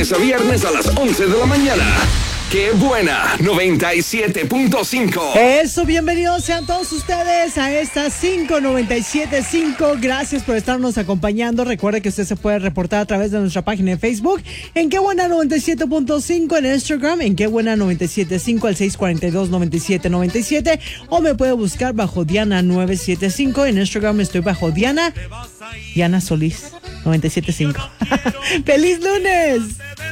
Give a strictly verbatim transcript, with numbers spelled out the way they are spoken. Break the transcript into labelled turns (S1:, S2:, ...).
S1: lunes a viernes a las once de la mañana. ¡Qué buena! noventa y siete punto cinco.
S2: Eso, bienvenidos sean todos ustedes a esta cinco noventa y siete punto cinco. Gracias por estarnos acompañando. Recuerde que usted se puede reportar a través de nuestra página de Facebook en Qué Buena noventa y siete punto cinco, en Instagram en Qué Buena noventa y siete punto cinco al seis cuatro dos, noventa y siete noventa y siete, o me puede buscar bajo Diana nueve siete cinco. En Instagram estoy bajo Diana Diana Solís noventa y siete punto cinco. ¡Feliz lunes!